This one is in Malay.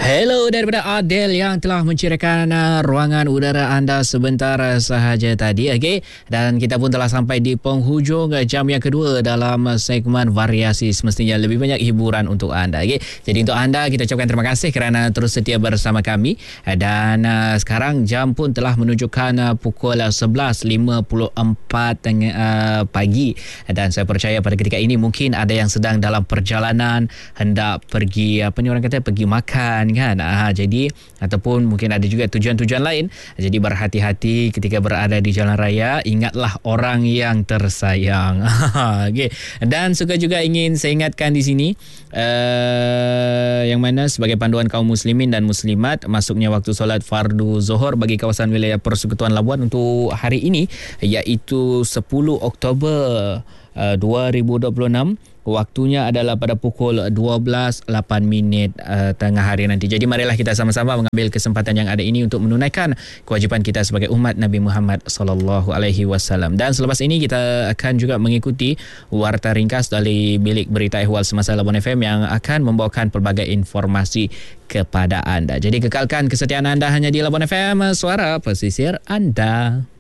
Hello daripada Adel yang telah menceriakan ruangan udara anda sebentar sahaja tadi. Okey, dan kita pun telah sampai di penghujung jam yang kedua dalam segmen variasi, semestinya lebih banyak hiburan untuk anda. Okey, jadi untuk anda kita ucapkan terima kasih kerana terus setia bersama kami. Dan sekarang jam pun telah menunjukkan pukul 11.54 pagi, dan saya percaya pada ketika ini mungkin ada yang sedang dalam perjalanan hendak pergi pergi makan kan. Jadi ataupun mungkin ada juga tujuan-tujuan lain. Jadi berhati-hati ketika berada di jalan raya, ingatlah orang yang tersayang. Okey. Dan suka juga ingin saya ingatkan di sini yang mana sebagai panduan kaum muslimin dan muslimat, masuknya waktu solat fardu Zuhur bagi kawasan wilayah Persekutuan Labuan untuk hari ini iaitu 10 Oktober 2026. Waktunya adalah pada pukul 12.08 tengah hari nanti. Jadi marilah kita sama-sama mengambil kesempatan yang ada ini untuk menunaikan kewajipan kita sebagai umat Nabi Muhammad sallallahu alaihi wasallam. Dan selepas ini kita akan juga mengikuti warta ringkas dari bilik berita ehwal semasa Labuan FM yang akan membawakan pelbagai informasi kepada anda. Jadi kekalkan kesetiaan anda hanya di Labuan FM, suara pesisir anda.